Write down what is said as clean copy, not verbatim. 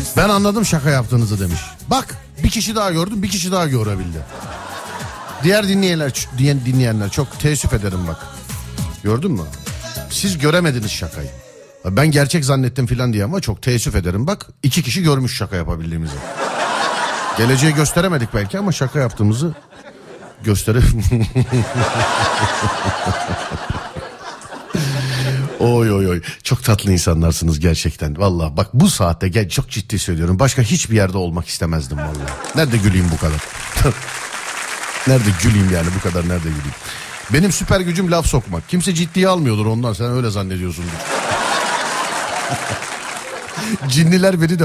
Ben anladım şaka yaptığınızı demiş. Bak bir kişi daha gördüm, bir kişi daha görebildi. Diğer dinleyenler çok teessüf ederim bak. Gördün mü? Siz göremediniz şakayı. Ben gerçek zannettim filan diye ama çok teessüf ederim. Bak 2 kişi görmüş şaka yapabildiğimizi. Geleceği gösteremedik belki ama şaka yaptığımızı Oy oy oy. Çok tatlı insanlarsınız gerçekten. Vallahi bak bu saatte çok ciddi söylüyorum. Başka hiçbir yerde olmak istemezdim vallahi. Nerede güleyim bu kadar? Nerede güleyim yani bu kadar, nerede güleyim? Benim süper gücüm laf sokmak. Kimse ciddiye almıyordur ondan, sen öyle zannediyorsundur. Cinliler beni de